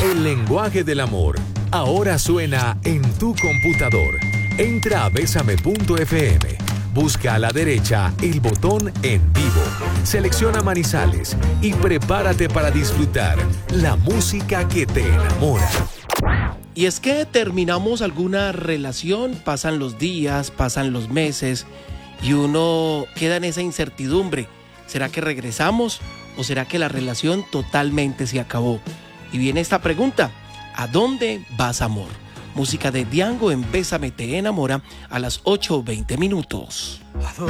El lenguaje del amor ahora suena en tu computador. Entra a besame.fm. Busca a la derecha el botón En Vivo. Selecciona Manizales y prepárate para disfrutar la música que te enamora. Y es que terminamos alguna relación, pasan los días, pasan los meses y uno queda en esa incertidumbre. ¿Será que regresamos o será que la relación totalmente se acabó? Y viene esta pregunta: ¿a dónde vas, amor? Música de Diango en Bésame te enamora a las 8:20.